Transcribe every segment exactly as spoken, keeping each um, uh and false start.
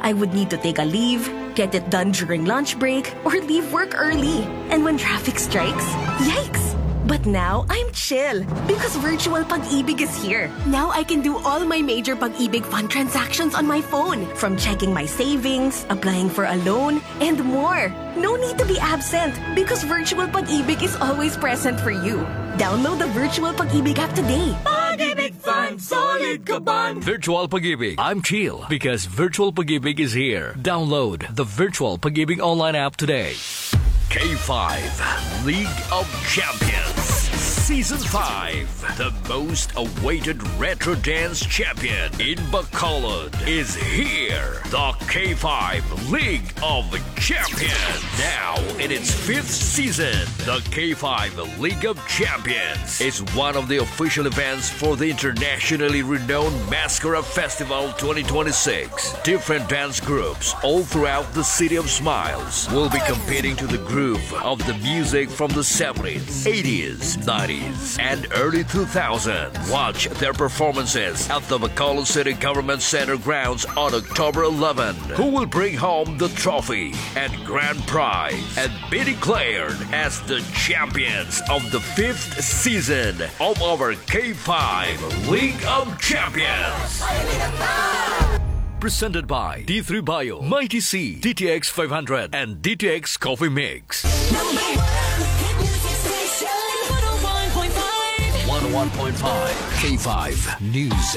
I would need to take a leave, get it done during lunch break, or leave work early. And when traffic strikes, yikes! But now, I'm chill because Virtual Pag-ibig is here. Now I can do all my major Pag-ibig fund transactions on my phone. From checking my savings, applying for a loan, and more. No need to be absent because Virtual Pag-ibig is always present for you. Download the Virtual Pag-ibig app today. Pag-ibig Fund, solid ka ban! Virtual Pag-ibig. I'm chill because Virtual Pag-ibig is here. Download the Virtual Pag-ibig online app today. K five League of Champions Season five. The most awaited retro dance champion in Bacolod is here. The K five League of Champions. Now in its fifth season, the K five League of Champions is one of the official events for the internationally renowned Mascara Festival twenty twenty-six. Different dance groups all throughout the City of Smiles will be competing to the groove of the music from the seventies, eighties, nineties, and early two thousands. Watch their performances at the Bacolod City Government Center grounds on October eleventh. Who will bring home the trophy and grand prize and be declared as the champions of the fifth season of our K five League of Champions. Presented by D three Bio, Mighty C, D T X five hundred, and D T X Coffee Mix. Number one, hit music station, one oh one point five. one oh one point five K five News.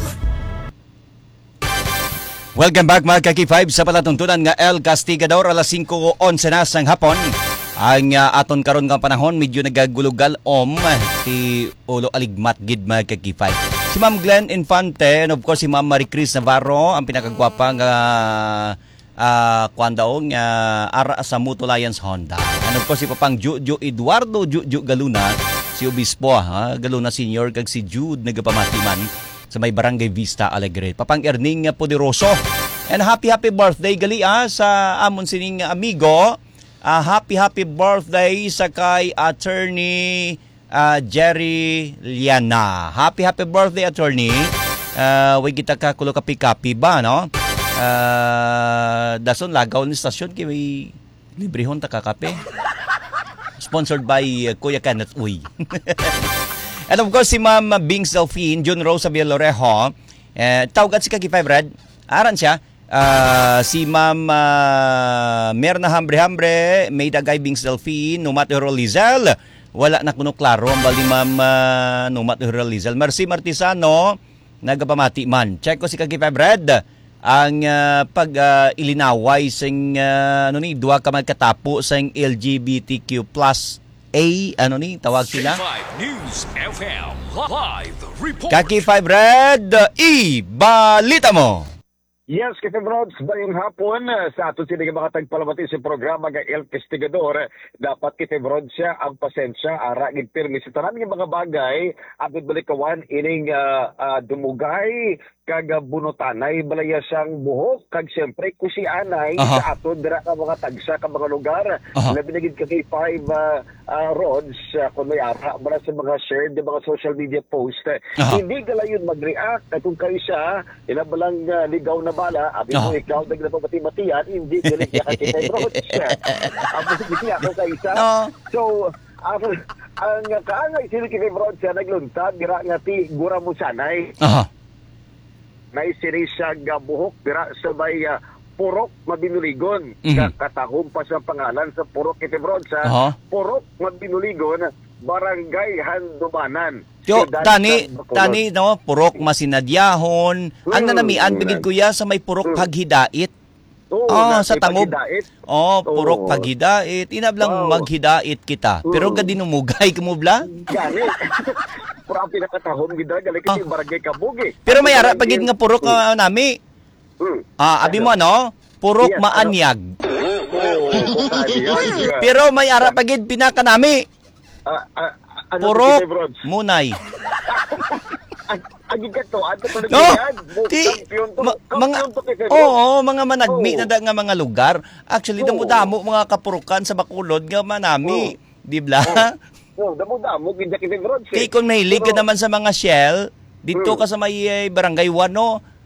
Welcome back mga ka-K five sa palatuntunan nga El Castigador alas singko onse na sang hapon. Ang uh, aton karon nga panahon medyo nagagulugal om ti ulo aligmat gid mga ka-K five. Si Ma'am Glenn Infante and of course si Ma'am Marie Chris Navarro ang pinakagwapa nga uh, kwandaong uh, ara sa Moto Lions Honda. And of course si Papang Juju Eduardo Juju Galuna, si Obispo ha, Galuna Senior kag si Jude nagapamatiman sa may Barangay Vista Alegre. Papang Erning Poderoso. And happy happy birthday gali ah, sa amon sining amigo. Uh, happy happy birthday sa kay Attorney Uh, Jerry Liana. Happy happy birthday attorney. Uh, way kita ka kulo kapi-kapi ba no? Uh, dason lagaw ni stasyon kay may librehon ta kakape. Sponsored by uh, Kuya Kenneth Uy. And of course si Ma'am Bing Delphine, June Rosa Villarejo. Eh tawag si Kaki five Red. Aran siya. Uh, si Ma'am uh, Merna Hambre Hambre, may dagay Bing Delphine, Numat Lizel. Wala na kuno klaro ang bali Ma'am uh, Numat Rizal. Merci Martisano, nagapamati man. Check ko si Kaki five Red ang uh, pag uh, ilinaway sing uh, ano ni duwa ka magkatapo sing L G B T Q plus A ano ni tawag sila. K five News F M live report. Kaki five Red, i-balita mo. Yes, K five Rods, bayong hapon sa ato sila mga tagpalamati sa programa ng El Castigador. Dapat K five Rods siya ang pasensya, ara gid pirmi sa tanan nga mga bagay, agad balik kawan ining uh, uh, dumugay kag bunutanay balaya siyang buhok kag siyempre kusianay uh-huh. sa ato dira ka mga tagsa ka mga lugar. Uh-huh. Labi na gid ka K five uh, uh, Rods uh, kung may ara bara sa mga shared mga social media post. Uh-huh. Hindi galayon mag-react kung kayo siya inabalang uh, ligaw na bala, abi mo uh-huh. ikaw nagpapati-matian, hindi galit ka K five Rods. Ang posibilidad ako sa isa. Uh-huh. So, ang ang kaangay sila K five Rods siya nagluntad dira nga ti gura mo sanay. Aha. Uh-huh. Na isiri siya gabuhok dira sa may uh, Purok Mabinuligon. Mm-hmm. Katahom pa sa pangalan sa Purok K five Rods sa uh-huh. Purok Mabinuligon, Barangay Handumanan. Yo, tani, tani no, Purok Masinadyahon. Mm, ang nanamian bigid kuya sa may Purok mm. Paghidait. Oo, oh, sa Tangob. Oh, Purok Oo. Paghidait. Inablang wow. Maghidait kita. Pero mm. gadi numugay kumubla. Gani. Puro ang pinakatahom gid gali kasi oh. Barangay Kabugi. Pero may ara pagid nga Purok uh, nami. Mm. Ah, abi mo no? Purok yes, Maanyag. Oh, pero may ara pagid pinaka nami. Ah, uh, uh, ano Purok Munay. Agi gato, ato to no, ti, ma, mga, oo, mga managmi oh. na da, nga mga lugar. Actually, oh. damo-damo mga kapurukan sa Bacolod nga manami. Oh. Di ba? Oh, oh damo-damo, gid K five Rods. Kaya kung mahilig ka naman sa mga shell, dito ka sa may uh, Barangay one, no?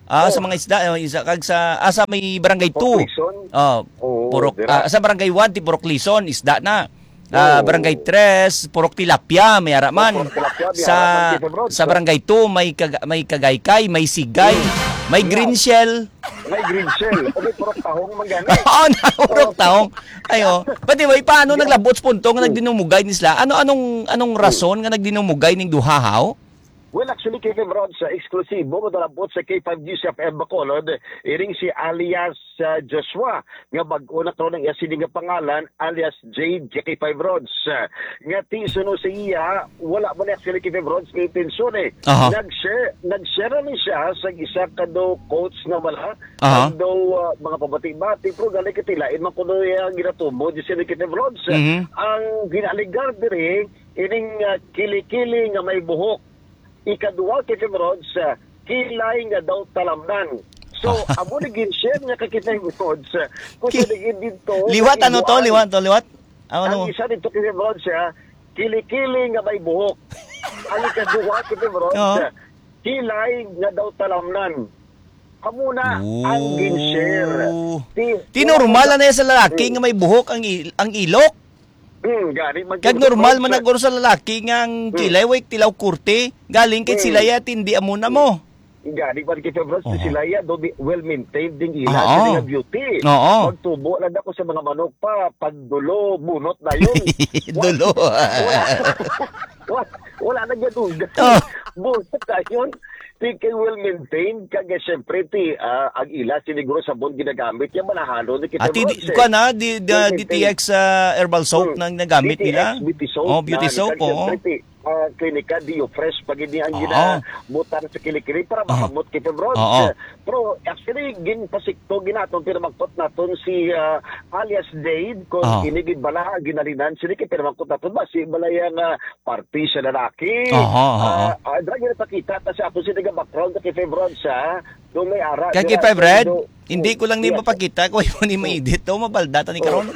Ah, Oh. sa mga isda, eh, isa kag sa ah, sa may barangay two. Purok Lison? Oh, Oo, purok dira. ah, sa barangay one ti Purok Lison isda na. Ah, Oo. barangay three, Purok Tilapia, may araman. Oh, Purok Tilapia, may Sa araman, Tito Bro. sa barangay two may kaga, may kagaykay, may sigay, may green shell. May green shell. O may purok tahong manggani. Oo, naurok taong. Ayo. Pati way paano naglabot sa punto nga nagdinumugay ni sila? Ano anong anong rason nga nagdinumugay ning duhahaw? Well, actually, kay Rod, sa eksklusibo, madalabot sa K five G C F M Bacolod, iring si alias uh, Joshua, nga bago na to ng yasini nga pangalan, alias Jade K five Rods. Uh, nga ti suno sa iya, wala man actually kay five Rods kay tensyon eh. Aha. Nag-share, nag-share na ni siya sa isa ka daw coach nga wala, Aha. ang daw uh, mga pabati-bati, pero gali katilain man kuno yung ginatubo, di sila kay five Rods. Mhm. Ang ginaligar diri, iring uh, kili-kili nga may buhok. Ikaduha kay Rods, uh, kilay nga daw talamnan. So, amo naging share nga kay Rods. Kung Ki- sa naging dito... Liwat ano to? ibuan, Liwat to, liwat. Ang Ano? isa dito kay Rods, uh, kili-kili nga may buhok. Ang ikaduha kay Rods, Oo. uh, kilay nga daw talamnan. Amo na ang Ooh. gin-share. Ti- Tinormal na yan sa lalaki nga may buhok ang il- ang ilok. Hmm, gani man Kag normal man naguro sa lalaki nga ang kilay way tilaw kurte. Galing kit sila ya tindi amo na mo. Gani man kay Rods, Oo. sila ya do be well maintained ding ila Oo. sa nga beauty. Oo. Magtubo lang ako sa mga manok pa, pagdulo, bunot na yun. Dulo. Wala, wala, wala na gaduga. Oh. Bunot na yun. Ti kay well maintained, kaya syempre ti ah, ang ila siniguro sabon ginagamit yung manahalo ni kita Ati di ko na di, di, D T X uh, herbal soap nang nagamit nila. Beauty soap. Oh, beauty na, soap kaya oh. syempre, ti, ah, klinika Dio Fresh pag hindi ang Oo. ginabutan sa kilikili para makamot kita bro. Oo. Pero actually gin pasikto ginaton pero magpot naton si ah, alias Dade kung Oo. inigid bala ginalinan sini kay pero magpot naton ba si balayang uh, party sa lalaki. Oo, oo. Ah, uh, drag na pakita ta sa ato si nga background kay Febron sa do may ara. Kag dira, five red, do- hindi ko lang ni Yes. mapakita ko mo ni ma-edit to mabaldata ni karon.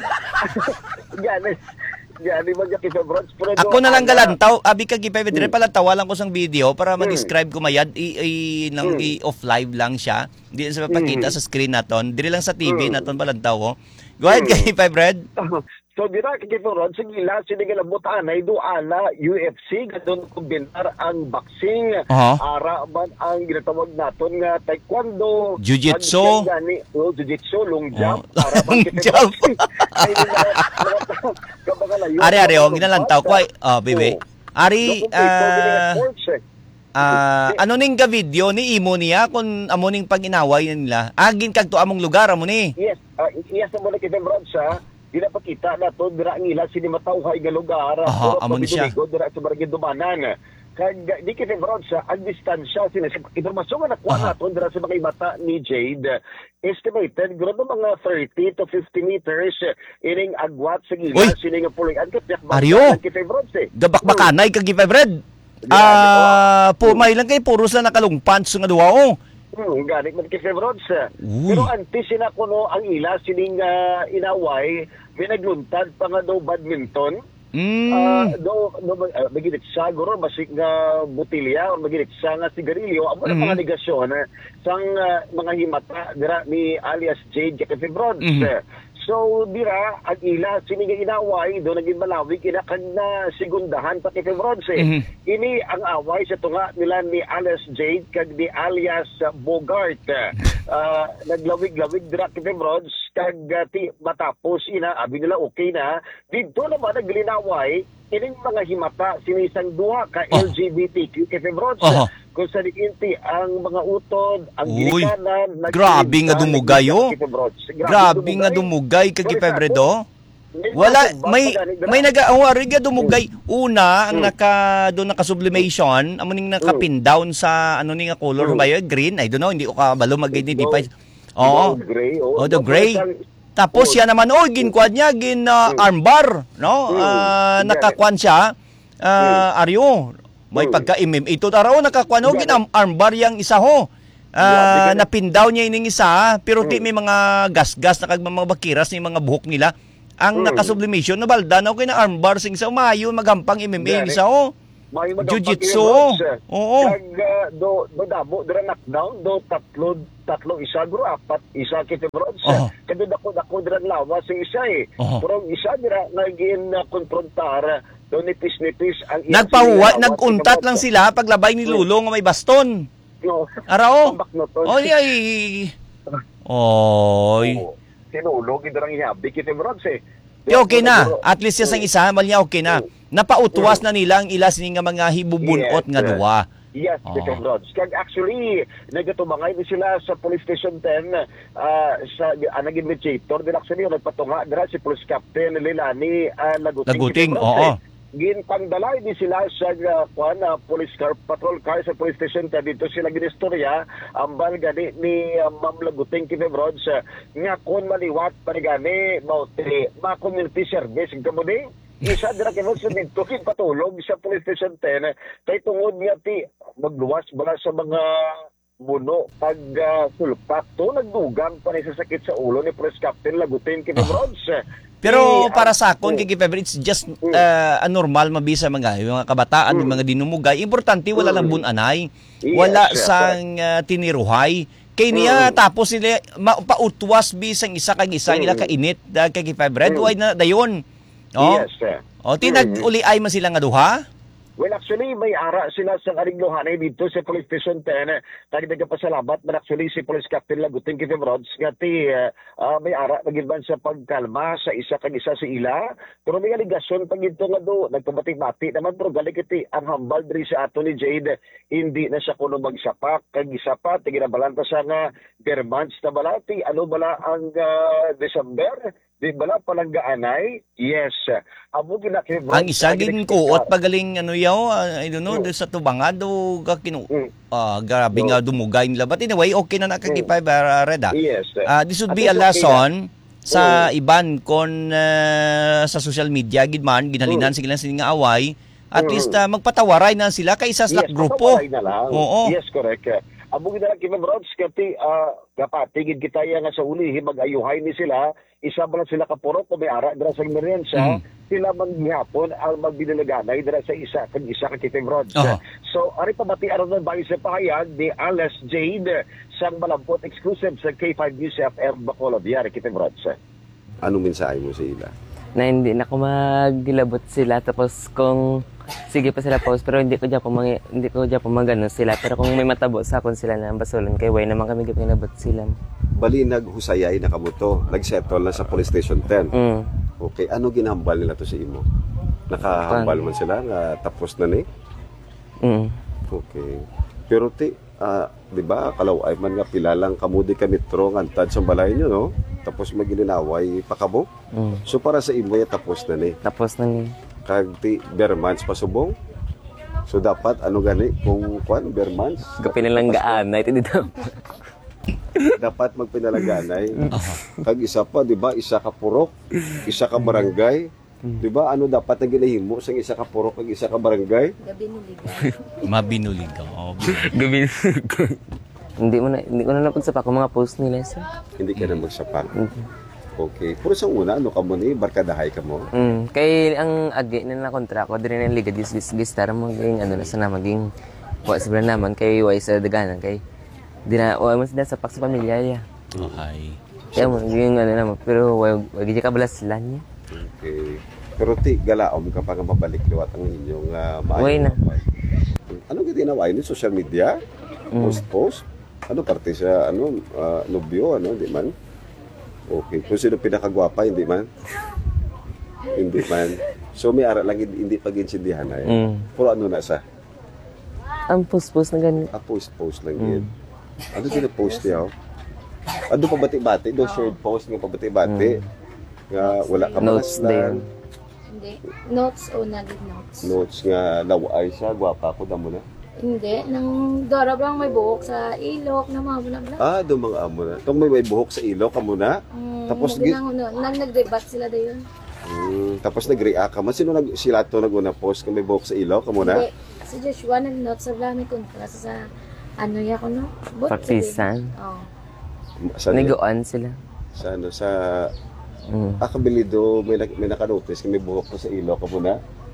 Yan. Yan di magya kay Febron. Pero do- Ako na lang ana- galantaw, abi kag five red pala tawalan ko sang video para Hmm. ma-describe ko mayad i, i, nang i off live lang siya. Di sa mapakita Hmm. sa screen naton, diri lang sa T V naton balantaw ko. Go ahead kay five red. So dira kay Febron sige la sini nga labutan ay do ana U F C gadon kombinar ang boxing. Aha. Ara man ang ginatawag naton nga taekwondo, Jiu-jitsu. ang gani, oh, jiu-jitsu, long jump, Oh. para Long jump. Ari ari oh ginalantaw ko ay oh bebe. Ari ah ah, ano ning ga video ni imo niya kun amo ning paginaway nila. Agin kag to among lugar amo ni. Yes, uh, yes mo na kita bro sa ginapakita na to dira ang ila sini matawhay nga lugar. Aha, Pero amo ni siya. pabidunigo, dira sa barangay Dumanan. Kag di kita bro sa ang distansya sini impormasyon nga nakuha Aha. naton dira sa mga mata ni Jade estimated grono mga thirty to fifty meters ining agwat sa Uy! ila sini nga puloy ang kapyak Aryo! kita bro eh. Gabakbakanay kag five red. Grabe, Ah, po may lang kay puro sa nakalungpants nga duwa oh. Hmm, ganik man kay Rods. Uy. Pero antes sina kuno ang ila sining uh, inaway, may nagluntad pa nga daw badminton. Mm. Ah, do do uh, magilit sa guro basig nga botilya o magilit sa nga sigarilyo amo na Mhm. mga negasyon eh, sang ah, mga himata dira ni alias Jade Rods. Mhm. So dira ang ila sini nga inaway do naging malawig ina kag na segundahan pa kay Rods eh. Mhm. Ini ang away sa tunga nila ni alias Jade kag ni alias uh, Bogart. Uh, naglawig-lawig dira kay Rods kag uh, ti matapos ina abi nila okay na didto naman naglinaway ining mga himata sinisang duha ka Oh. L G B T Q kay Rods. Oh. Kung sa diinti ang mga utod, ang Uy, ginikanan, grabe nga dumugay, oh. Grabe nga dumugay. dumugay kag five red oh. Wala may may nagaawari ga dumugay una ang naka do naka sublimation amo ning naka-pin down sa ano ning nga color ba yun? Green I don't know hindi ko kabalo mag-identify. Oo. Gray, Oh, the gray. Tapos siya naman oh ginkuan niya gin uh, armbar no. Ah, nakakuan siya. Ah, aryo. May pagka M M A ito taraw nakakuan oh gin armbar yang isa ho. Ah, napin down niya ining isa pero ti may mga gas-gas na kag mga bakiras ni mga buhok nila. Ang Mm. naka-sublimation na balda na okay na armbar sing sa umayo magampang M M A Gani. isa oh. May mga Jiu-jitsu. pag-Rods. Oo. Kag uh, do do damo dira knockdown do tatlo tatlo isa gro apat isa kiti Rods. Oo. Kado dako dako dira lawas sing isa eh. Oo. Pero ang isa dira naging uh, konfrontar do nipis-nipis ang iyang Nagpahuwa, sinayawan, naguntat si lang Kamoto. sila paglabay ni Lulo nga may baston. No. Arao. Tambak no to. Oy ay. Oy. Oo. Tinulog idarang ihabi kiti Rods eh. Di okay na. At least sa isa mal niya okay na. Napautwas na nila ang ila sini nga mga hibubunot Yes. nga duwa. Yes, Oh. Kitten Rods. Kag actually, nagatumangay din sila sa police station ten uh, sa uh, naging mediator. Din actually, nagpatunga dira si police captain Lilani uh, Laguting. Laguting, Kitten Rods, oo. eh. Ginpangdalay din sila sa uh, kuan, uh, police car, patrol car sa police station ten. Dito sila ginistorya ang gani ni uh, Ma'am Laguting Kitten Rods uh, nga kung maliwat panigani mauti ma community service kamudi. Isa dira kay Rods dito kin patulog sa police station ten kay tungod nga ti magluwas bala sa mga muno pag uh, sulpat to nagdugang pa ni sa sakit sa ulo ni Police Captain Lagutin Kitten Rods. Pero Eh, para ah, sa akon eh, kay Fever, it's just uh, a normal mabisa mga yung mga kabataan, yung mga dinumugay. Importante wala lang bunanay. Yes, Wala yes, sang uh, tiniruhay. Kay niya tapos sila ma- pautwas bisang isa kag isa nila kainit da kay Fever. Duay na dayon. Oh. Yes, sir. O tinag uli ay man sila nga duha. Well, actually, may ara sila sa ariglohanay dito sa Police Station ten. Tagdaga pasalamat man actually si Police Captain Lagutin Kitten Rods nga ti uh, uh, may ara nagilban sa pagkalma sa isa kag isa sa ila. Pero may aligasyon pag ito nga do, nagpabati-bati naman pero galing iti ang hambal diri sa ato ni Jade. Hindi na siya kuno magsapak kag isa pa tiginabalanta sa nga per months na balati. Ano bala ang uh, December? Di bala palanggaanay? Yes. Amo ginakib. Ang isa gin ko at pagaling ano yaw, uh, I don't know, mm. sa tubangado ka kinu Mm. uh, grabe nga dumugay nila. But anyway, okay na nakakipay para Reda. Yes. Uh, this would At be a it's okay lesson sa Mm. iban kon uh, sa social media gid man ginhalinan sila sila nga away. At Mm. least uh, magpatawaray na sila kay isa sa Yes, grupo. patawalay na lang. Oo. Yes, correct. Amo gid na kay Rods kati uh, kapatigid kita ya nga sa uli mag-ayuhay ni sila isa ba lang sila kapurok o may ara dira sa emerensya Mm. sila maghihapon ang magbinalaganay dira sa isa kag isa ka Kitten Rods. Oo. So ari pabati aron ng bahay sa pahayag ni Alice Jade sang malampot exclusive sa K five News F M Bacolod Yari Kitten Rods. Anong mensahe mo sa ila? Na hindi na ako maglabot sila tapos kung sige pa sila post pero hindi ko diya pumang hindi ko diya pumagano sila pero kung may matabo sa akon sila na basolon kay way naman kami gipinabot sila. Bali naghusayay na kamuto, nagsettle na sa police station ten. Mm. Okay, ano ginambal nila to sa imo? Nakahambal man sila nga tapos na ni? Mm. Okay. Pero ti, ah, di ba, kalaway man nga pilalang kamudi ka mitro ngantad sa balay nyo, no? Tapos magilinaway pakabo. Mm. So para sa imo ya tapos na ni. Tapos na ni. Kag ti Bermans pasubong. So dapat ano gani kung kwan Bermans? Gapinalang na ito dito. Dapat magpinalaganay. Kag isa pa, di ba, isa ka purok, isa ka barangay. Di ba, ano dapat na ginahimo sa isa ka purok kag isa ka barangay? Mabinulig ka. Oh, Gabi. Hindi mo na hindi ko na napag sa pa mga post nila sir. Hindi ka na magsapak. Okay. Pero sa una, ano ka mo ni? Barkadahay ka mo? Mm. Kay ang agi na na kontra ko dire na liga dis dis gistar maging ano na sana maging wa sa naman kay way sa daganan kay di na wa mo sila sa pak sa pamilya niya. Okay. Kaya mo yung ano naman pero wa wa gid ka balas sila niya. Okay. Pero ti, galaom ka pa nga mabalik liwat ang inyong uh, maayo. Uy na. Ano ka tinaway ni social media? Mm. Post-post? Ano parte sa ano, uh, nobyo, ano, di man? Okay. Kung sino pinakagwapa, hindi man? Hindi man. So may ara lang, hindi, hindi pag-insindihan na yan. Mm. Pero ano na sa? Ang post-post na ganun. Ah, post-post lang yun. Ano sinapost niya? oh? Ano pabati-bati? Doon shared post nga pabati-bati. Nga wala ka Notes malaslan. din. Hindi. Notes o naging notes. Notes nga laway siya. Gwapa ko, damo na. Hindi. Nang Dora lang may buhok sa ilok na mga bula-bula. Ah, doon mga amo na. Itong may, may buhok sa ilo, kamo na. Mm, Tapos nag- gi- nang, nang nag-debate sila dayon. Hmm, tapos nag-react ka man. Sino nag, sila to nag-una post kung may buhok sa ilo, kamo na? Hindi. Si Joshua nag-note sa blami kung para sa ano ya ko no? But, Partisan. Oh. Sa, Nagoan sila. sa, ano, sa, Mm. ah, kabilido, may, nak- may nakanotice kung may buhok ko sa ilo, kamo na?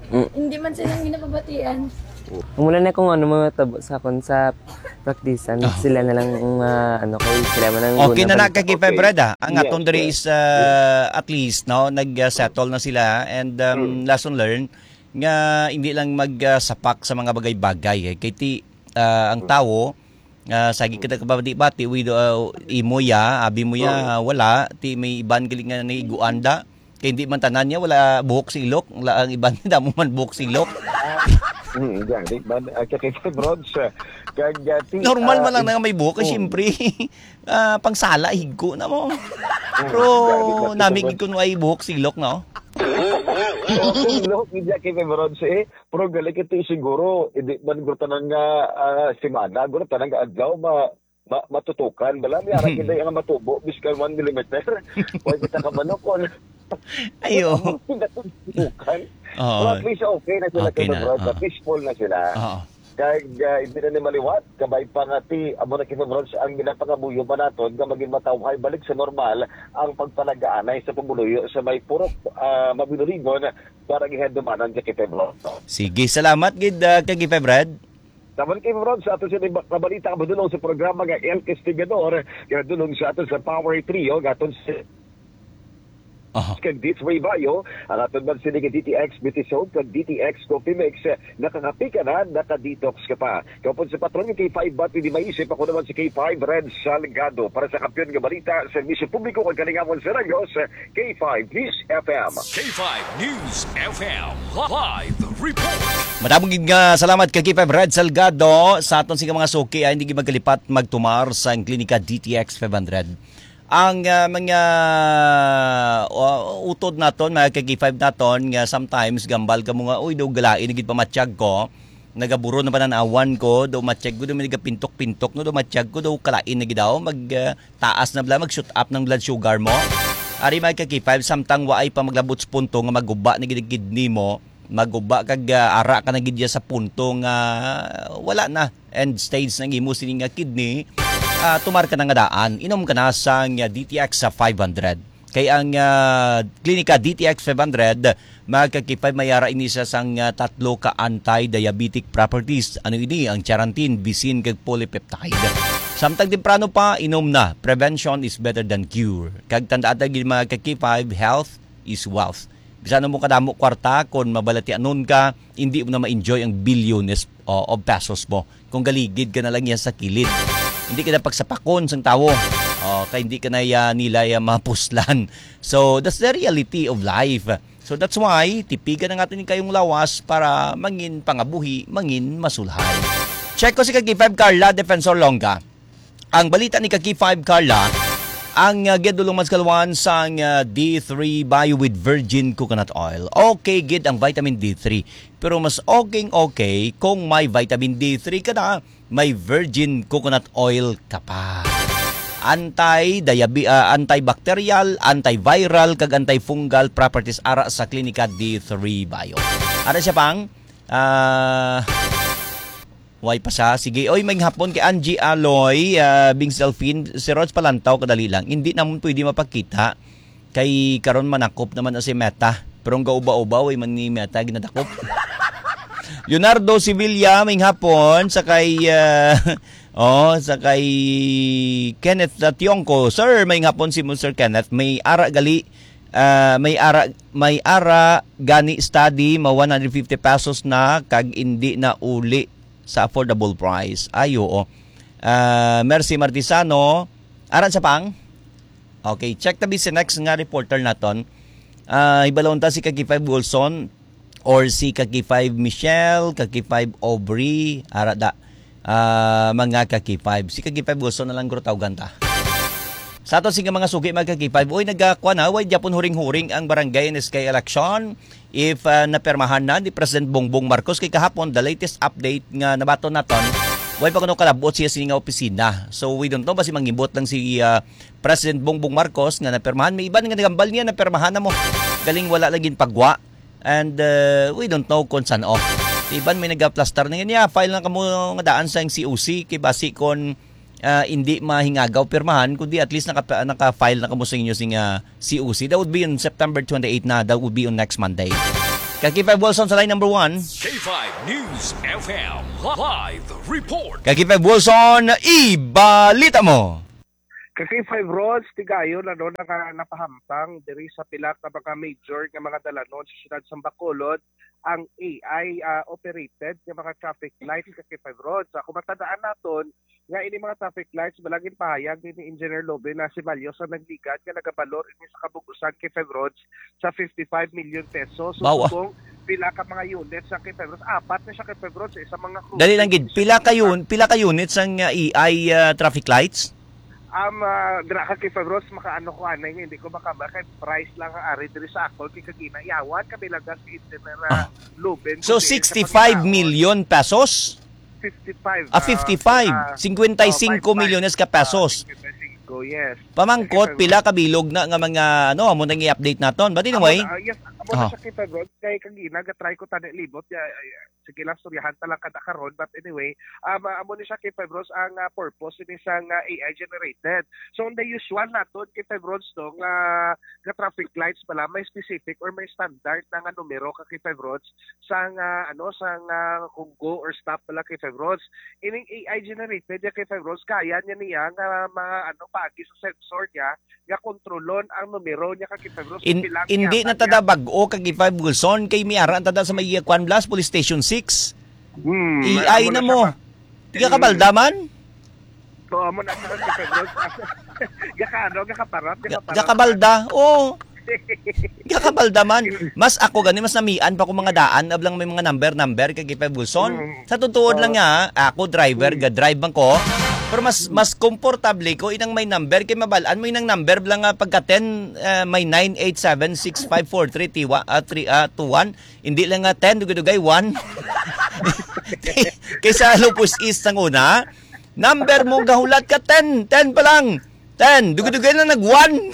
Mm. Hindi man silang ginapabatian. Mula na kung ano mga tabo sa akon sa praktisan, sila na lang uh, ano kay sila man ang Okay na guna- na kay Febred ah. Ang Yes, aton diri yes. is uh, at least no nag-settle na sila and um, lesson learned nga hindi lang magsapak sa mga bagay-bagay eh. Kay ti uh, ang tao uh, sagi kita kabati-bati with uh, imo ya, abi mo ya wala ti may iban galing nga naiguanda kay hindi man tanan niya wala buhok sa ilok, wala ang iban damo man buhok sa ilok. Hmm, yan. Di ba, uh, kay Febrods, uh, kag, uh, ti- Normal man ah, lang na may buhok kasi oh. syempre ah, pangsala higko na mo. Pero namig ko no ay buhok silok no. Okay, lo, hindi kay Febrods eh. Pero galing ito siguro, hindi man guro tanang nga uh, simana, guro tanang nga adlaw, ma, ma, matutukan. Bala, may arang hindi nga matubo, biskan one millimeter. Huwag kita ka manokon. Ayo. Tutukan. Oo. Pero at least okay na sila Okay kay na, Febrods. oo. Peaceful na sila. Oo. Kaya uh, hindi na ni maliwat, kabay pa nga ti, amo na kinabrods, ang ginapangabuyo pa naton, nga maging matawhay, balik sa normal, ang pagpalagaanay sa pamuluyo sa may purok uh, mabinurigon para gihendumanan sa kitebro. Sige, salamat gid uh, kay Febred. Taman kay Rod, sa ato sila kabalita ka badulong sa programa nga El Castigador, kaya dulong sa ato sa Power Trio, gaton sa Oh. kag D three Bayo, ang aton man sila D T X Bitisog, kag D T X Coffee Mix, nakakapi ka na, naka-detox ka pa. Kapag sa patron ng K five Bat, hindi maisip ako naman si K five Red Salgado para sa kampiyon nga balita, servisyo publiko kag kalingamon sa Rayos, K five News F M. K five News F M Live Report. Madamong gid nga salamat kay K five Red Salgado sa aton siga mga suki ay hindi gid magkalipat magtumar sa klinika D T X five hundred. Ang uh, mga uh, utod naton mga kay K five naton nga sometimes gambal ka mo nga uy daw galain gid pamatsyag ko nagaburo na pananawan ko daw matsyag ko daw pintok-pintok no daw matsyag ko daw kalain na gid daw mag uh, taas na bla mag shoot up ng blood sugar mo ari mga kay K five samtang waay pa maglabot sa punto nga maguba na gid kidney mo maguba kag uh, ara ka na gid sa punto nga uh, wala na end stage nang imo sining nga kidney. Uh, tumar ka na nga daan, inom ka na sa uh, D T X sa five hundred. Kaya ang uh, klinika D T X five hundred, magkakipay mayara ini sa sang uh, tatlo ka anti-diabetic properties. Ano ini? Ang charantin, bisin, kag polypeptide. Samtang temprano pa, inom na. Prevention is better than cure. Kag tandaan tagin magkakipay, health is wealth. Bisa na mo kadamo kwarta, kung mabalatianon ka, hindi mo na ma-enjoy ang billions uh, of pesos mo. Kung galigid ka na lang yan sa kilid. Hindi ka na pagsapakon sang tao. Oh, kaya hindi ka na ya, nila ya mapuslan. So, that's the reality of life. So, that's why, tipigan na natin kayong lawas para mangin pangabuhi, mangin masulhay. Check ko si Kaki five Carla, Defensor Longga. Ang balita ni Kaki five Carla, ang uh, gedulong mas kalwan sang uh, D three Bio with virgin coconut oil. Okay, gid ang vitamin D three. Pero mas okay okay kung may vitamin D three ka na, may virgin coconut oil ka pa. Anti-diabetes, uh, antibacterial, antiviral, kag antifungal properties ara sa klinika D three Bio. Ara siya pang uh, Way pa siya. Sige, oy, may hapon kay Angie Aloy, uh, Bing Selfin, si Rods Palantaw, kadali lang. Hindi naman pwede mapakita. Kay karon manakop naman na si Meta. Pero ang gauba-uba, way man ni Meta, ginadakop. Leonardo Sevilla, may hapon, sa kay, uh, oh, sa kay Kenneth Tionco. Sir, may hapon si Sir Kenneth, may ara gali, uh, may ara, may ara gani study, ma one hundred fifty pesos na, kag hindi na uli sa affordable price. Ay, oo. Uh, Mercy Martisano. Aran sa pang? Okay, check tabi si next nga reporter naton. Uh, ibalon ta si Kaki five Wilson or si Kaki five Michelle, Kaki five Aubrey, ara da. Uh, mga Kaki five. Si Kaki five Wilson na lang guro tawgan ta. Sa ato sige mga sugi mga Kaki five, oy nagakwa na, way Japon huring-huring ang barangay in S K election. If uh, napermahan na ni President Bongbong Marcos kay kahapon, the latest update nga nabaton naton, way pa kuno kalabot siya sa nga opisina. So we don't know basi mangimbot lang si uh, President Bongbong Marcos nga napermahan. May iban nga nagambal niya napermahan na mo. Galing wala laging pagwa. And uh, we don't know kung saan off. Iban may nagaplastar na niya, file lang kamo nga daan sa C O C kay basi kon uh, hindi mahingagaw permahan kundi at least naka, naka-file na kamo sa inyo sing uh, C O C. That would be on September twenty-eighth na. That would be on next Monday. Kaki five Wilson sa line number one. K five News F M Live Report. Kaki five Wilson, ibalita mo. Kasi five roads, tigayon na doon naka, napahampang diri sa pila ka mga major nga mga dalanon sa siyudad sa Bacolod ang A I uh, operated nga mga traffic lights kasi five roads. So, kung matandaan naton nga ini mga traffic lights balagin pahayag din ni Engineer Lobe na si Valio sa nagligad nga nagabalor ini sa kabugusan kay five roads sa fifty-five million pesos. So Wow. kung pila ka mga units sa kay five roads, apat na siya kay five roads sa isang mga crew. Dali lang gid, pila ka yun, pila ka units ang uh, A I uh, traffic lights? Am uh, dra ka kay five roads makaano ko anay nga hindi ko makaba kay price lang ang ari diri sa akol kay kagina yawan kabilang gas engineer na Loben. So sixty-five million pesos? fifty-five. Ah, fifty-five. Uh, fifty-five milyones ka pesos. Go, yes. Pamangkot, pila ka bilog na nga mga, ano, amo nang i-update naton. But anyway, Uh, yes, amo Oh. na siya kita bro. Kay kagina gatry ko tani libot. Ya, ya, sige lang storyahan ta lang kada karon, but anyway, um, amo ni siya kay Febros ang uh, purpose ni siyang uh, A I generated. So on the usual naton kay Febros to nga nga traffic lights pala may specific or may standard na nga numero ka kay Febros sang uh, ano sang uh, kung go or stop pala kay Febros. Ining A I generated ya kay Febros kaya niya niya nga mga ano pagi sa sensor niya nga kontrolon ang numero niya kay Febros. in, hindi na tada bag-o kag five Wilson kay miara tada sa may Kwan Blas Police Station six. Hmm, A I na mo. Tiga ka baldaman? To amo na sa kay Febros. Gakano, gakaparat, gakaparat. Gakabalda. Oo. Gakabalda man. Mas ako gani mas namian pa ko mga daan ablang may mga number number kay five Wilson. Sa tutuod lang nga, ako driver ga drive man ko. Pero mas mas komportable ko inang may number kay mabalaan mo inang number lang nga pagka ten uh, may nine eight seven six five four three two one hindi lang nga ten dugay-dugay one. Kaysa Lupus East ang una, number mo gahulat ka ten, ten pa lang. ten, dugay-dugay na nag one.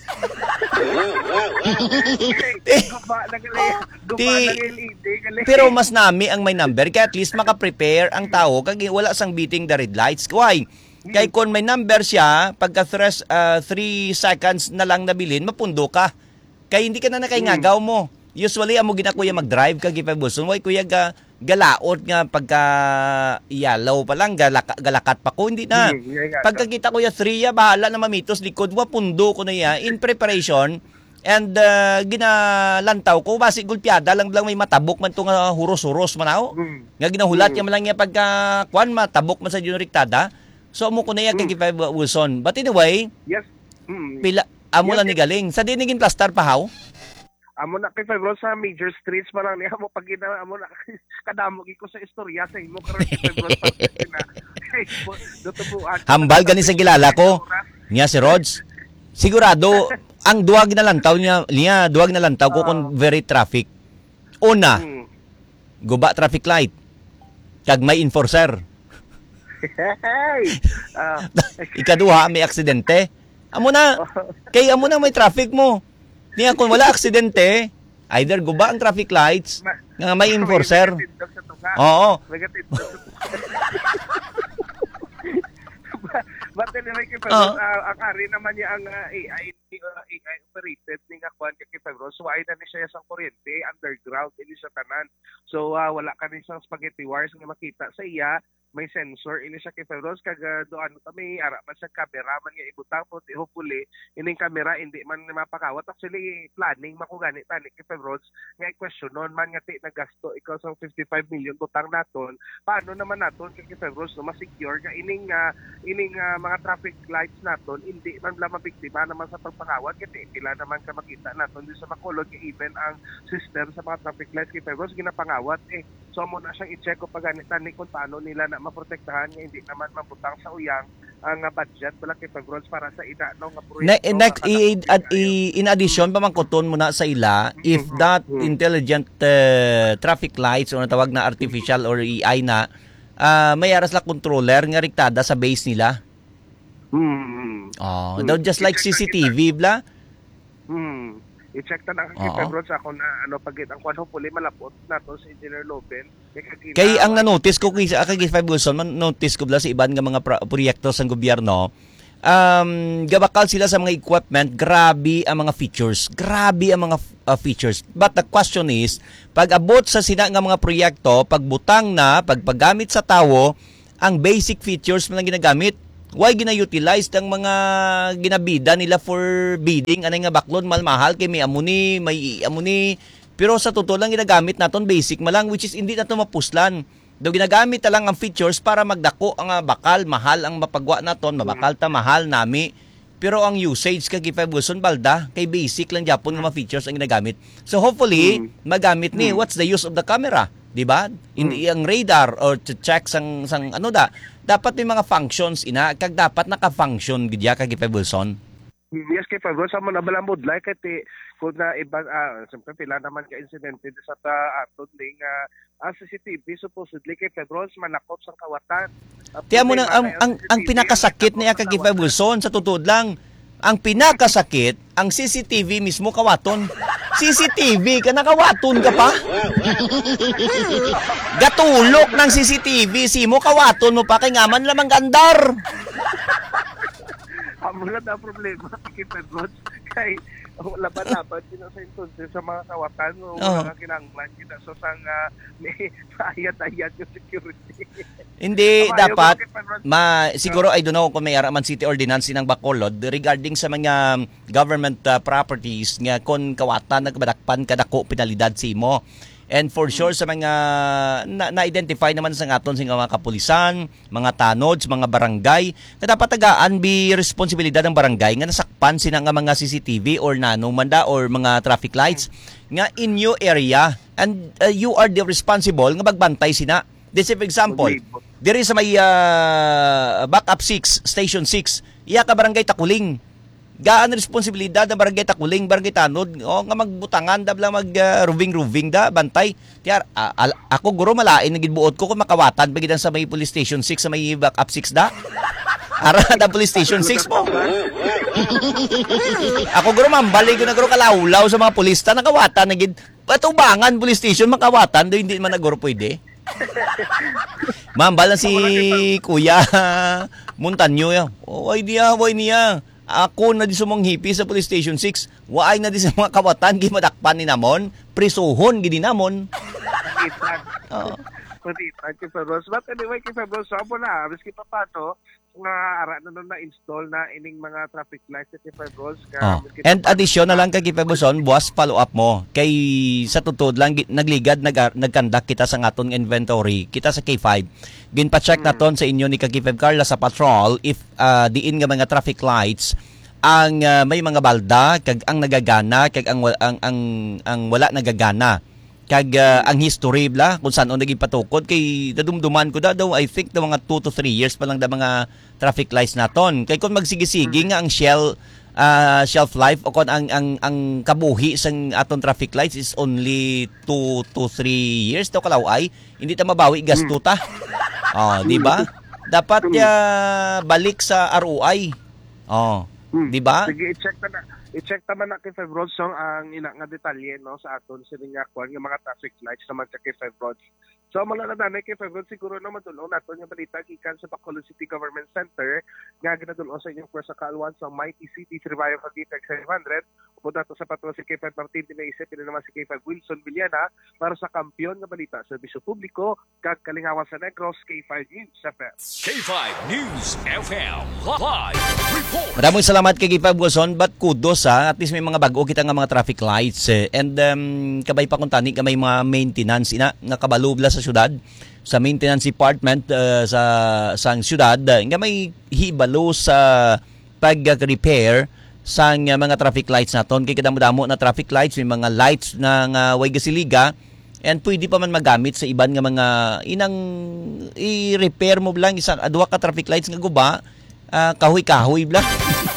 Pero mas nami ang may number kaya at least maka-prepare ang tao kag wala sang beating the red lights. Why? Kay kung may number siya, pagka three seconds na lang nabilin, mapundo ka. Kay hindi ka na nakaingagaw mo. Usually, amo gina kuya mag-drive kag five Wilson. Why kuya ga, galaot nga pagka yellow pa lang, galaka, galakat pa ko. Hindi na. Pagka kita kuya three, ya, bahala na mamitos likod. Wapundo ko na ya in preparation. And uh, ginalantaw ko, basi gulpiada lang lang may matabok man itong uh, huros-huros manaw. Mm. Nga ginahulat mm. yan lang yan pagka kwan, matabok man sa junriktada. So, amo ko na yan mm. kay five Wilson. But anyway, yes. Mm. pila, amo yes, lang ni galing. Sa dinigin plaster pa, how? Amo na kay five sa major streets pa lang niya. Amo pag gina, amo na kadamo ko sa istorya sa imo karon kay five na. Hambal gani sa kilala ko. Niya si Rods. Sigurado, ang duwag na lantaw niya, niya duwag na lantaw ko kung very traffic. Una, hmm. guba traffic light. Kag may enforcer. Hey! Uh, Ikaduha, may aksidente. Amo na, kay amo na may traffic mo. Niya kung wala aksidente, either guba ang traffic lights, nga may enforcer. Oo. But anyway, kay Febros, uh, uh, ang ari naman niya ang uh, A I, uh, A I operated ni nga kwan kay Febros. So, ay na ni siya sa kuryente, underground, ini sa tanan. So, uh, wala ka ni siyang spaghetti wires nga makita sa iya. May sensor ini siya kay Febros kag doan kami ara man sa camera man nga ibutang po hopefully ining camera hindi man mapakawat actually planning makugani tani kay Febros nga questionon man nga ti nagasto ikaw sa fifty-five million butang naton paano naman naton kay Febros no ma-secure nga ining uh, ining uh, mga traffic lights naton hindi man bla mabiktima naman sa pagpangawat kay pila naman ka makita naton di sa Bacolod kay even ang system sa mga traffic lights kay Febros ginapangawat eh so mo na siyang i-check ko pagani tani kung paano nila na maprotektahan nga hindi naman mabutang sa uyang ang uh, budget wala kay Febros para sa ida no nga proyekto. Ne, next, i, ad, i, in addition pamangkuton mo na sa ila mm-hmm. if that mm-hmm. intelligent uh, traffic lights o natawag na artificial or A I na uh, may aras la controller nga riktada sa base nila. Mm-hmm. Oh, mm-hmm. Just like C C T V bla. Hmm. I-check ta na kay Febros ako na ano pagit ang kwan hopefully malapot nato sa Engineer Loben. Kay ang na-notice ko kay kay five Wilson, man notice ko bla sa iban nga mga pro- proyekto sa gobyerno, um, gabakal sila sa mga equipment, grabe ang mga features. Grabe ang mga uh, features. But the question is, pag abot sa sina nga mga proyekto, pagbutang na, pagpagamit sa tawo, ang basic features man lang ginagamit, why gina-utilize ang mga ginabida nila for bidding? Ano nga baklon, mahal-mahal, kay may amuni, may amuni. Pero sa totoo lang ginagamit naton basic malang, which is hindi nato mapuslan. Do ginagamit ta lang ang features para magdako ang uh, bakal, mahal ang mapagwa naton, mabakal ta, mahal nami. Pero ang usage kay five Wilson balda, kay basic lang Japon nga mga features ang ginagamit. So hopefully, magamit ni, what's the use of the camera? Diba? Hindi ang radar or to check sang sang ano da, dapat may mga functions ina kag dapat naka-function gidya kag five Wilson. Yes, kay Five Wilson mo nabalamod like at kung na iba uh, siyempre pila naman ka insidente sa ta aton ning uh, ang C C T V supposedly kay Five Wilson manakop sang kawatan. Kaya mo na ang ang, ang pinakasakit niya kag five Wilson sa tutud lang. Ang pinakasakit, ang C C T V mismo kawaton. C C T V ka nakawaton ka pa? Gatulok ng C C T V, simo kawaton mo pa kay ngaman lamang gandar. Amo na na problema kay Five Wilson kay laban-laban kita sa entonces sa mga kawatan o oh. mga kinanglan kita so sang uh, may ayat-ayat yung security. Hindi dapat ma siguro I don't know kung may araman city ordinance ng Bacolod regarding sa mga government uh, properties nga kon kawatan nagbadakpan kadako penalidad simo. And for sure sa mga na- na-identify naman sa aton sing mga kapulisan, mga tanods, mga barangay, na dapat tagaan bi responsibilidad ng barangay nga nasakpan sina nga mga C C T V or nano manda or mga traffic lights nga in your area and uh, you are the responsible nga magbantay sina. This is for example, diri sa may uh, backup six, station six, iya ka barangay Takuling. Gaan responsibilidad ng barangay Takuling, barangay Tanod, o nga magbutangan da bla mag uh, roving-roving da bantay. Tiyar uh, al- ako guro malain nagid buot ko kung makawatan bagidan sa may police station six sa may backup six da. Ara da police station six mo. Ako guro mambali ko na guro kalawlaw sa mga pulista nakawatan nagid patubangan police station makawatan do hindi man na guro pwede. Mambal si Kuya Montanyo ya. Oh, ay dia, why niya. Ako na di sumong hipi sa police station six. Waay na di sa mga kawatan gimadakpan ni namon, prisuhon gidi namon. Oh. Kay Febros. But anyway, kay Febros, so po na, riski pa pa to, nga ara na nun na-install na ining mga traffic lights kay Febros. Oh. And addition na lang kay Febroson, buwas follow-up mo. Kay sa tutod lang, nagligad, nag, nagkandak kita sa aton inventory, kita sa K five. Ginpa-check hmm. naton sa inyo ni Kaki Feb Carla sa patrol if uh, diin nga mga traffic lights ang uh, may mga balda kag ang nagagana kag ang ang ang, ang wala nagagana kag uh, ang history bla kung saan o naging patukod kay dadumduman ko da daw I think da mga two to three years pa lang da mga traffic lights naton kay kung magsigi-sige nga ang shell uh, shelf life o kung ang ang ang kabuhi sang aton traffic lights is only two to three years daw kalaway hindi ta mabawi gasto ta. Oh, di ba? Dapat uh, balik sa R O I. Oh, di ba? Sige, i-check na na. I-check naman na kay Five Roads ang ina nga detalye no sa aton sila nga kuan nga mga traffic lights naman sa kay Five Roads. So malalaman kay Five Roads siguro na matulong naton nga balita gikan sa Bacolod City Government Center nga ginadulong sa inyong sa Kalwan sa Mighty City Surveyor Cavite seven hundred. Upo dato sa patro si K five Martin Dinaisip pila naman si K five Wilson Villana para sa kampiyon nga balita sa serbisyo publiko kag kalingawan sa Negros K five News F M. K five News F M live report. Maraming salamat kay K five Wilson, but kudos ha, at least may mga bago kita nga mga traffic lights eh. And um, kabay pa kung tani ka may mga maintenance ina nga kabalubla sa syudad sa maintenance department uh, sa sang syudad nga may hibalo sa pag-repair sang uh, mga traffic lights naton kay kadamo-damo na traffic lights may mga lights na nga way gasiliga and pwede pa man magamit sa iban nga mga inang i-repair mo lang isang adwa ka traffic lights nga guba uh, kahoy-kahoy bla.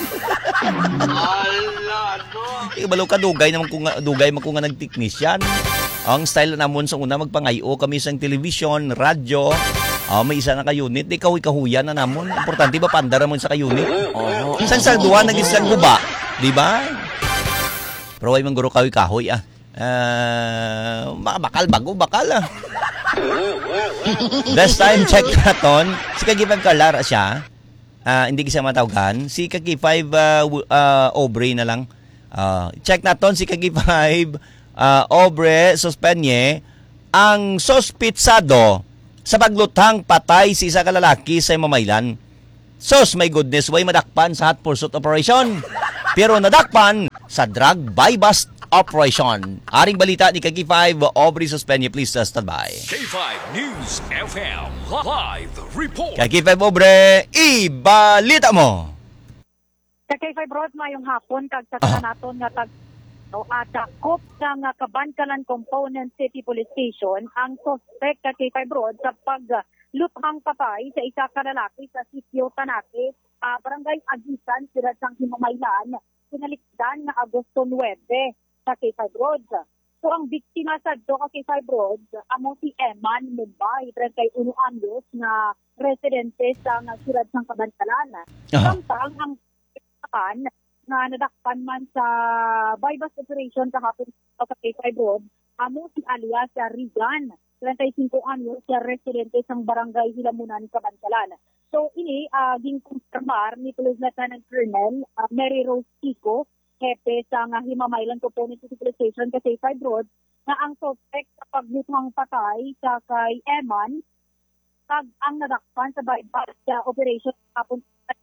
Ibalo ka dugay naman kung dugay man kung nga nagteknisyan. Ang style namon sa una magpangayo kami sa television, radyo. Oh, may isa na ka unit, di kahoy-kahuyan na namon. Importante ba pandara mo sa ka unit? Oh, isang sa duwa nagisang guba, di ba? Pero ay man guro kahoy-kahoy ah. Uh, bakal bago bakal ah. Last time check naton, si Kagibag Kalara siya. ah, hindi kasi matawgan. Si Kaki five uh, uh, Aubrey na lang. Uh, check naton si Kaki five uh, Aubrey Suspenye ang sospitsado sa paglutang patay si isa ka lalaki sa Mamaylan. Sos, my goodness, way madakpan sa hot pursuit operation. Pero nadakpan sa drug buy-bust operation. Aring balita ni Kaki five Aubrey Suspenye, please uh, stand by. K five News F M Live Report. Kaki five Aubrey, ibalita mo. Sa K five Rod, mayong hapon, kag sa uh-huh. naton nga tag no, at dakop ng uh, Kabankalan Component City Police Station ang suspect sa K five Rod sa pagluthang patay sa isa ka lalaki sa sitio Tanake, uh, barangay Agisan, sila sang Himamaylan, pinalikdan na Agosto nine sa K five Rod. So ang biktima sa do ka K five Rod, amo si Eman Mumbai, thirty-one anyos na residente sa siyudad sang Kabankalan. Uh-huh. Samtang ang kan na nadakpan man sa buy-bust operation kahapon sa K five Road, amo si alias sa Rigan, thirty-five anyos, sa residente sang barangay Hilamunan, Kabankalan. So ini uh, ginkumpirmar ni Police Lieutenant Colonel uh, Mary Rose Kiko, hepe sa nga Himamaylan Component City Police Station sa K five Road, na ang suspect sa pagluthang patay sa kay Eman kag ang nadakpan sa buy-bust uh, operation kahapon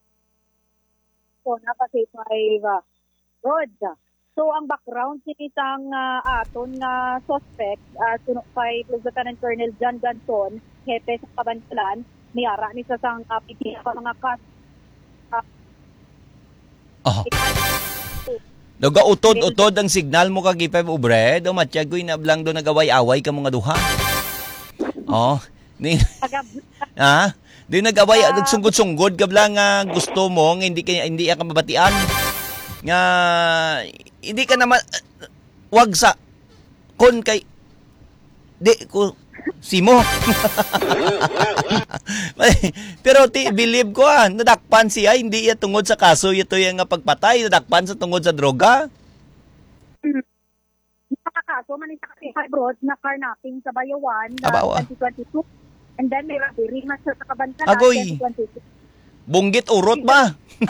na pa K five uh, Road. So ang background sa isang uh, aton na uh, suspect, uh, suno kay Police Lieutenant Colonel John Ganson, hepe sa Kabankalan, niyara ni sa sang uh, pipila pa mga kas. Uh, oh. Doga utod-utod ang signal mo kag K five Ubre, do matyagoy na blang do nagaway-away ka mga duha. Oh, ni ha? Di nag-away, uh, nagsungod-sungod ka blang uh, gusto mo, hindi ka hindi ka mabatian. Nga hindi ka naman uh, wag sa kon kay di ko simo. Pero ti believe ko ah, nadakpan siya hindi iya tungod sa kaso ito yung nga pagpatay, nadakpan sa tungod sa droga. Nakakaso man sa K five Road na carnapping sa Bayawan na twenty twenty-two. And then may robbery man sa Kabankalan Agoy. twenty twenty-two. Bunggit urot ba?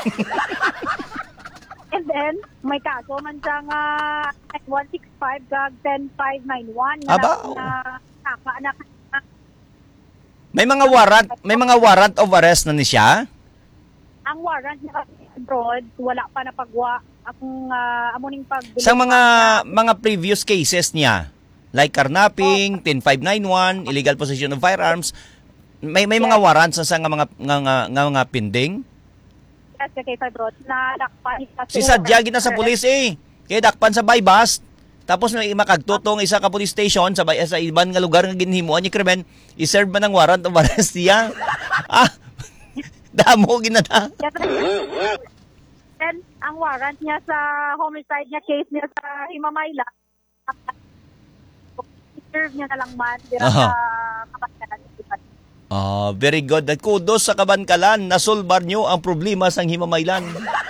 And then may kaso man sa nga one sixty-five gag ten five ninety-one na na naka na, na may mga warrant, may mga warrant of arrest na ni siya? Ang warrant niya abroad, wala pa na pagwa ang uh, amuning pag sa mga na, mga previous cases niya. Like carnapping, oh. ten five ninety-one, illegal possession of firearms. May may yes. mga warrants sa nga mga nga nga, nga, nga pending. Yes, K five Road na dakpan si Sadya gina sa pulis eh. Kaya dakpan sa buy-bust. Tapos may makagtutong isa ka police station sa sa ibang nga lugar nga ginhimuan ni krimen, i-serve man ng warrant of arrest niya. Ah. Damo ginata. And ang warrant niya sa homicide niya case niya sa Himamayla. Serve niya na lang man dira sa Kabankalan. Ah, very good. At kudos sa Kabankalan, nasolbar nyo ang problema sa Himamaylan.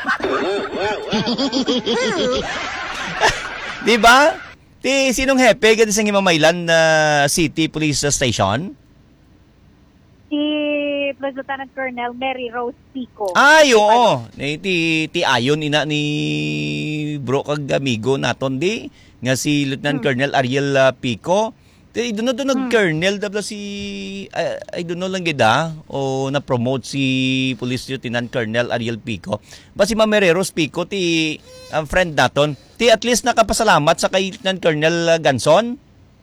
Di ba? Ti sinong hepe gani sa Himamaylan na uh, City Police Station? Si Police Lieutenant Colonel Mary Rose Pico. Ay, oo. Ni ti ti ayon ina ni bro kag amigo naton di nga si Lieutenant hmm. Colonel Ariel uh, Pico. I don't know, hmm. nag-colonel dabla si I, I don't know lang gida o na-promote si Police Lieutenant Colonel Ariel Pico. Ba si Mamereros Pico ti ang um, friend naton. Ti at least nakapasalamat sa kay Lieutenant Colonel Ganson.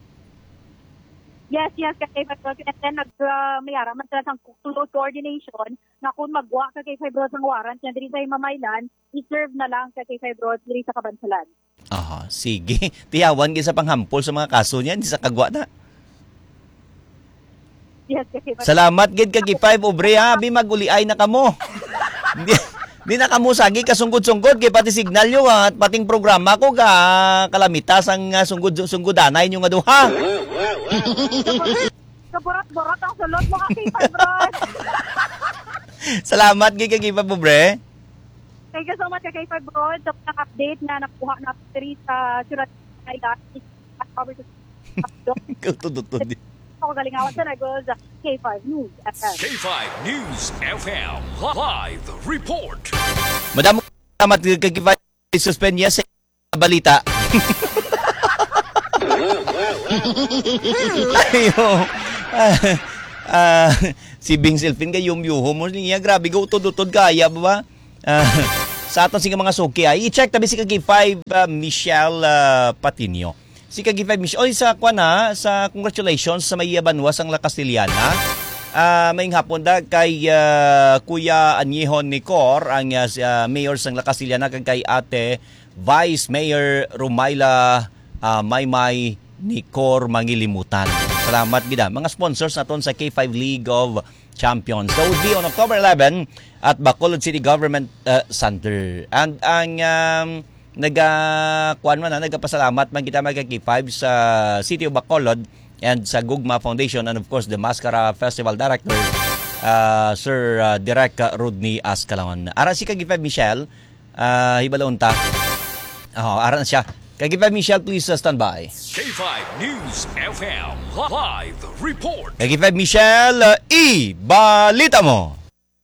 Yes, yes, kay Fibros. And then nag-mayara uh, man sila sang close coordination na kung magwa ka kay Fibros ang warrant yan diri sa Himamaylan, i-serve na lang sa kay Fibros diri sa Kabankalan. Ah, sige. Tiyawan gid sa panghampol sa mga kaso niyan, di sa kagwa na. Yes, kay Fibros. Salamat gid kag K five Ubre ha, bi maguliay na kamo. Di, di na kamo sagi kasungod-sungod kay pati signal nyo at pating programa ko ka kalamitas ang uh, sunggod-sunggodanay nyo nga duha. Kaborot-borot ang sulod mo ka kay Fibros. Salamat gid kag K five Ubre. Thank you so much kay K five Road sa update na nakuha na sa Surat Ayla. Tututod. Ako galingawan sa Negos, K five News F M. K five News F M Live Report. Madam, salamat kay K five suspend niya sa balita. Ayo. Ah, si Bing Silfin kay yung yuho mo niya, grabe go utod-utod kaya ba? Ah, sa aton sige mga suki ay i-check tabi si K five uh, Michelle uh, Patinio. Si K five Michelle, oy sa kwa na, sa congratulations sa may Banwas ang La Castillana. Uh, maying hapon da kay uh, Kuya Anyehon Nicor, ang uh, mayor sang La Castillana, kag kay Ate Vice Mayor Rumayla uh, Maymay Nicor Mangilimutan. Salamat gida mga sponsors naton sa K five League of Champions. So would be on October eleventh at Bacolod City Government uh, Center. And ang um, naga kuan man na nagapasalamat man kita mga K five sa City of Bacolod and sa Gugma Foundation, and of course the Mascara Festival Director uh, Sir uh, Direk Rodney Ascalon. Ara si K five Michelle uh, hibalon ta. Oh, ara na siya. K five Michelle, please uh, stand by. K five News F M Live Report. K five Michelle, uh, i-balita mo.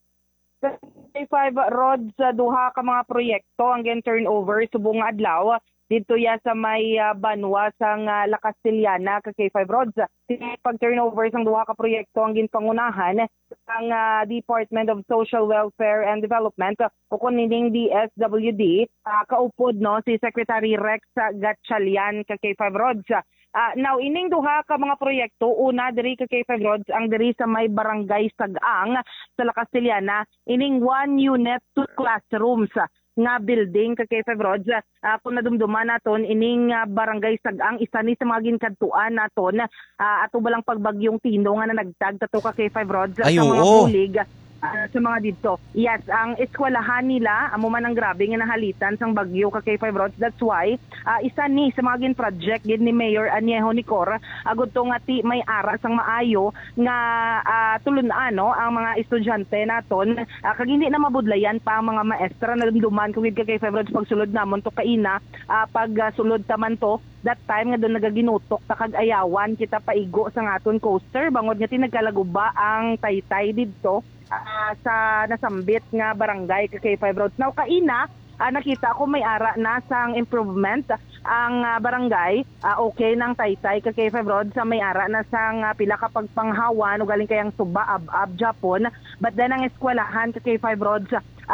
K five Rod sa duha ka mga proyekto ang gen turnover subong nga adlaw dito ya sa may uh, Banwa sang uh, La Castillana ka K five Rods. Pag turnover sang duha ka proyekto ang ginpangunahan ang uh, Department of Social Welfare and Development o kuning D S W D, uh, kaupod no si Secretary Rex Gatchalian ka K five Rods. Uh, now, ining duha ka mga proyekto, una diri ka K five Rods, ang diri sa may barangay Sagaang sa La Castillana, ining one unit, two classrooms nga building ka K five Rods. Uh, kung nadumduman naton, ining uh, barangay Sagaang, isa ni sa mga ginkantuan naton, uh, ato balang pagbagyong Tino nga na nagtag tato ka K five Rods Ay, sa mga oo. bulig. Uh, sa mga dito. Yes, ang eskwelahan nila, amo man ang grabe nga nahalitan sang bagyo ka K five Rods. That's why, uh, isa ni sa mga gin project gid ni Mayor Anyehon Nicor, agud to nga ti may ara sang maayo nga uh, tulunan no ang mga estudyante naton. Uh, kag hindi na mabudlayan pa ang mga maestra na duman kung ka K five Rods pagsulod namon to kaina, uh, pag uh, sulod taman to that time nga doon nagaginutok ta kag ayawan kita paigo sa ngaton coaster bangod nga tinagkalaguba ang taytay didto. Uh, sa nasambit nga barangay ka K five Roads. Now, kaina, uh, nakita ko may ara na sang improvement ang uh, barangay. Uh, okay nang taytay ka K five Roads sa may ara na sang uh, pila ka pagpanghawan o galing kayang suba ab-ab Japon. But then ang eskwelahan ka K five Roads,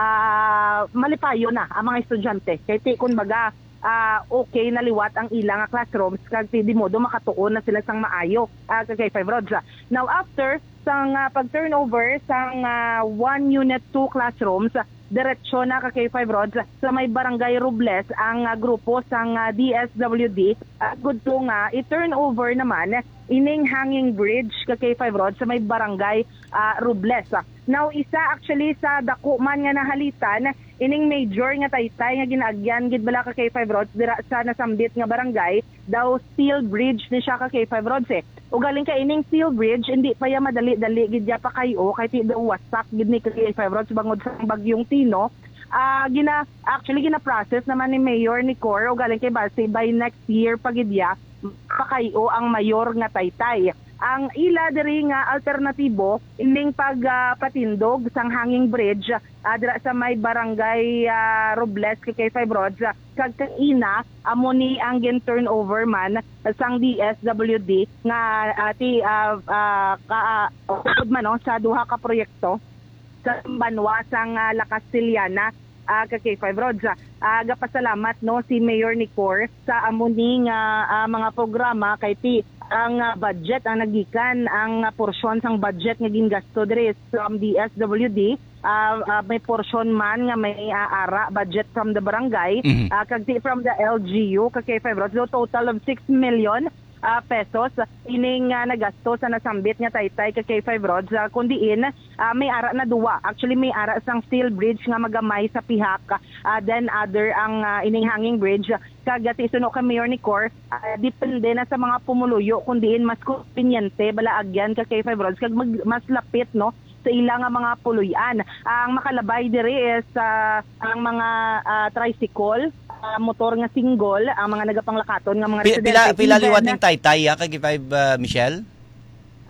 uh, malipayo na ang mga estudyante. Kaya ti kun baga, uh, okay na liwat ang ilang uh, classrooms kag di modo makatuon na sila sang maayo uh, ka K five Roads. Now, after sang uh, pag-turnover sang uh, one unit, two classrooms, diretsyo na ka K five Rods sa may barangay Robles ang uh, grupo sang uh, D S W D. Uh, good to nga, i-turnover naman ining hanging bridge ka K five Rods sa may barangay uh, Robles. Now, isa actually sa dako man nga nahalitan, ining major nga taytay nga ginaagyan gid bala ka K five Rods dira sa nasambit nga barangay, daw steel bridge ni siya ka K five Rods eh. O galing ka ining steel bridge, hindi pa ya madali-dali gid ya pa kayo kay ti daw wasak gid ni ka K five Rods bangod sa bagyong Tino. Uh, gina actually gina-process naman ni Mayor Nicor o galing kay base by next year pagidya pakayo ang mayor nga taytay. Ang ila diri nga alternatibo ining pagpatindog uh, sang hanging bridge uh, dira sa may barangay uh, Robles kay K five Rods uh, kag kaina amo ni ang gin turnover man uh, sang D S W D nga uh, ti uh, uh, ka uh, man no, sa duha ka proyekto sa Banwa sang uh, La Castillana uh, ka K five Rods. Uh, gapasalamat no si Mayor Nicor sa amuning uh, uh, mga programa kay ti ang uh, budget ang nagikan ang uh, porsyon sang budget nga gingasto diri from D S W D. Uh, uh, may portion man nga may uh, ara budget from the barangay, mm-hmm. uh, kag from the L G U ka K five Rods, so total of six million uh, pesos ining uh, nagasto sa nasambit nga taytay ka K five Rods. Uh, kundiin uh, may ara na duwa, actually may ara sang steel bridge nga magamay sa pihak, uh, then other ang uh, ining hanging bridge kag ti suno ka Mayor Nicor, uh, depende na sa mga pumuluyo kundiin mas kumpinyente bala agyan ka K five Rods kag mag, mas lapit no sa ilang mga puluyan. Ang makalabay diri is uh, ang mga uh, tricycle, uh, motor nga single, ang mga nagapanglakaton nga mga Pila, pila, pila liwat ng taytay ya kay five uh, Michelle?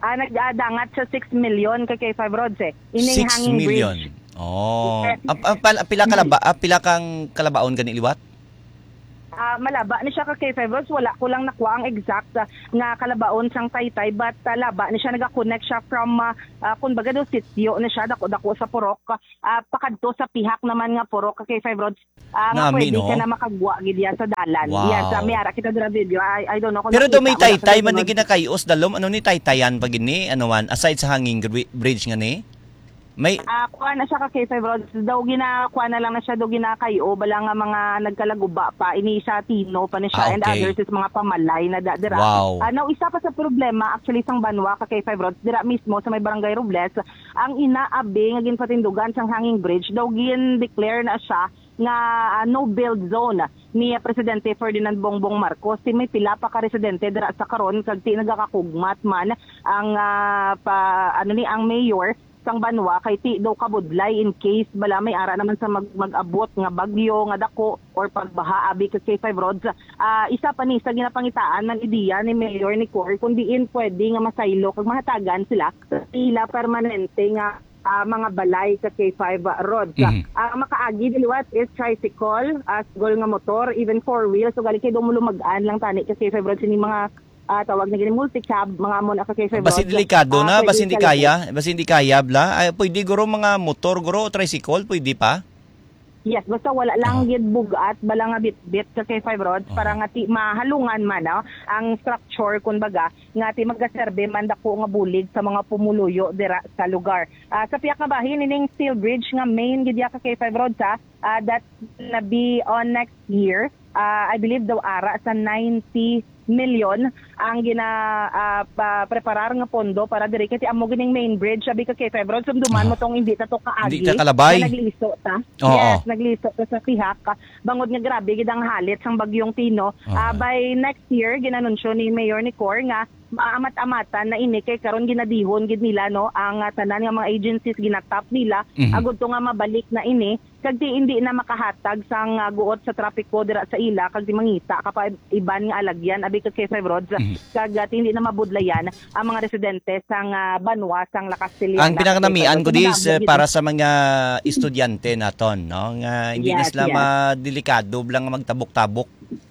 ah, nagdadangat sa six million ka K five Rods eh. Ining six hanging million. bridge. Oh. Ap- ap- pila kalaba, ah, pila kang kalabaon gani liwat? Ah, malaba ni siya ka K five Rods, wala ko lang nakuha ang exact uh, nga kalabaon sang Taytay, but uh, laba ni siya nagakonect siya from uh, uh, kumbaga do sitio na siya dako dako sa Purok, uh, pakadto sa pihak naman nga Purok ka K five Rods. Uh, nga Nami, pwede no? ka na makagwa gid yan sa dalan. Wow. Yes, uh, may ara kita dira video. I, I don't know kung Pero do nakita may mo na sa Taytay man sunod. ni ginakayos dalom, ano ni Taytayan pag ini ano man aside sa hanging gri- bridge nga ni? May Ah, kuha na siya ka K five Rods. Daw ginakuha na lang na siya, daw ginakayo. Bala nga mga nagkalaguba pa. Ini siya Tino pa ni Ah, siya. And okay. others is mga pamalay na da- dira. Wow. Ah, now, isa pa sa problema, actually, sang Banwa ka K five Rods, dira mismo sa may Barangay Robles, ang inaabi nga ginpatindugan sang hanging bridge, daw gin-declare na siya nga ah, no-build zone ni Presidente Ferdinand Bongbong Marcos. Ti may pila pa ka residente dira sa karon kag ti nagakakugmat man ang ah, pa, ano ni ang mayor sang Banwa kay ti do kabudlay in case bala may ara naman sa mag, mag-abot nga bagyo nga dako or pagbaha abi ka K five Rods. Ah, isa pa ni sa ginapangitaan man ideya ni Mayor ni Cory kundi in pwede nga masaylo kag mahatagan sila sa ila permanente nga ah, mga balay sa K five Rods. Mhm. Ah, makaagi diliwat is tricycle, as gol nga motor, even four wheels so gali kay do mo lumagaan lang tani ka K five Rods ini mga ah, tawag na gini multi-cab mga amon ka K five Rods. basi delikado Ah, na, pwede basi hindi sa- kaya, basi hindi kaya bla. Ay pwede guro mga motor guro o tricycle, pwede pa? Yes, basta wala lang gid bugat, bala nga bit-bit sa K five Rods para nga ti mahalungan man no, ang structure kumbaga nga ti magaserbe man dako nga bulig sa mga pumuluyo dira sa lugar. Ah, sa piyak nga bahin ining steel bridge nga main gid ya ka K five Rods ha, ah, that na be on next year. Ah, I believe daw ara sa ninety million ang gina ah, pa, preparar nga pondo para diri kay ti amo gining main bridge sabi ka K five Rods sumduman mo tong hindi ta to kaagi. Hindi ta kalabay. Na nagliso ta. Oo. Yes, nagliso ta sa pihak. Bangod nga grabe gid ang halit sang bagyong Tino. Ah, by next year ginanunsyo ni Mayor ni Cor nga maamat-amatan na ini kay karon ginadihon gid nila no ang uh, tanan nga mga agencies ginatap nila Mhm. agud to nga mabalik na ini kag di hindi na makahatag sang uh, guot sa trapiko dira sa ila kag di mangita kapag iban nga alagyan abi ka K five Rods Mhm. kag uh, hindi na mabudlayan ang mga residente sang uh, Banwa sang Lakas Tiliana. Ang pinakanamian ko dis eh, Madamo gid- para sa mga estudyante naton, no? Nga hindi na Yes, sila yes. madelikado blang magtabok-tabok.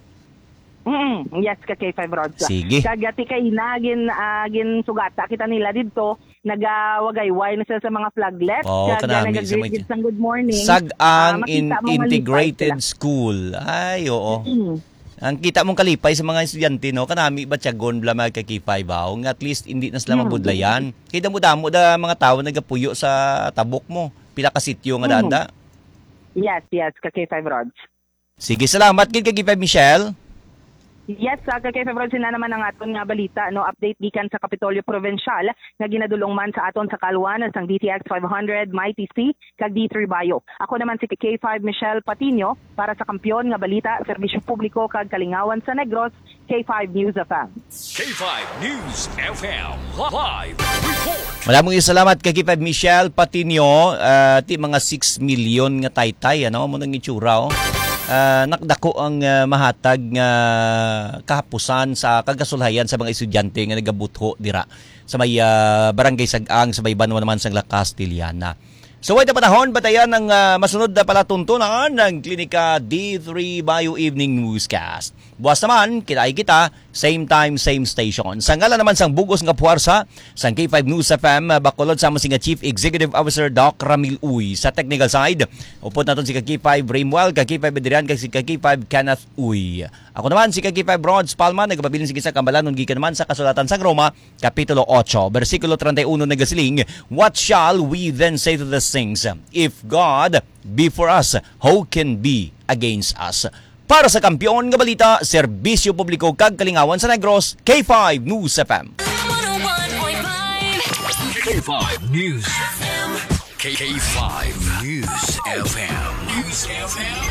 Mm, yes ka K five Rods. Sige. Kagati kay nagin uh, gin sugata kita nila didto nagawagayway na sila sa mga flaglet. Oo, Kag, kanami, nag-greet sa mga- gid sang good morning. Sag-ang Ah, in, makita mo malipay Integrated sila. School. Ay, oo. Mm. Ang kita mong kalipay sa mga estudyante, no? Kanami ba tiyagon bla mga kakipay ba? Nga at least hindi na sila Mm. mabudlayan. Kaya damo-damo da mga tao nagapuyo sa tabok mo. Pila ka sityo nga Mm. danda. Yes, yes ka K five Rods. Sige, salamat kay kakipay Michelle. Yes, sa K five Rods na naman ang aton nga balita no update gikan sa Kapitolyo Provincial nga ginadulong man sa aton sa Kalwan sang D T X five hundred, Mighty C kag D three Bayo. Ako naman si K five Michelle Patino para sa Kampiyon nga balita, serbisyo publiko kag kalingawan sa Negros, K five News F M. K five News F M live report. Maraming salamat kay kakipay Michelle Patinio. Uh, ti mga six million nga taytay, ano? Mo nang itsura, oh. Uh, nakdako ang uh, mahatag nga kahapusan sa kagasulhayan sa mga estudyante nga nagabutho dira sa may uh, barangay Sag-ang sa may Banwa naman sang Lakas Tiliana. So ay panahon batayan ng uh, masunod na palatuntunan ng Klinika D three Bayo Evening Newscast. Buwas naman, kinay kita, same time, same station. Sa ngala naman sang bugos nga puwersa, sang K five News F M, bakulod sa mga Chief Executive Officer Doc Ramil Uy. Sa technical side, upod natin si K five Raimwell, K five Adrian, kag si K five Kenneth Uy. Ako naman si K five Rods Palma, nagpabilin si Kisa Kambalan, nun gikan naman sa kasulatan sa Roma, Kapitulo eight, versikulo thirty-one nagasiling, what shall we then say to these things? If God be for us, who can be against us? Para sa Kampiyon nga balita, serbisyo publiko kag kalingawan sa Negros, K five News F M. one oh one point five K five News F M. K five News F M. News F M.